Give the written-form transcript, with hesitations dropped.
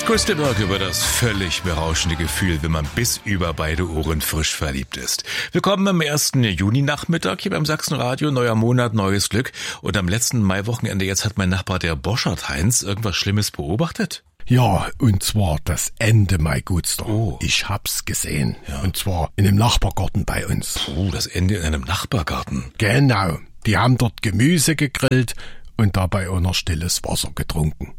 Grüß Berg über das völlig berauschende Gefühl, wenn man bis über beide Ohren frisch verliebt ist. Willkommen am 1. Juni-Nachmittag hier beim Sachsenradio. Neuer Monat, neues Glück. Und am letzten Maiwochenende jetzt hat mein Nachbar, der Boschert Heinz, irgendwas Schlimmes beobachtet? Ja, und zwar das Ende, mein Gutster. Oh. Ich hab's gesehen. Ja. Und zwar in einem Nachbargarten bei uns. Das Ende in einem Nachbargarten? Genau. Die haben dort Gemüse gegrillt und dabei auch noch stilles Wasser getrunken.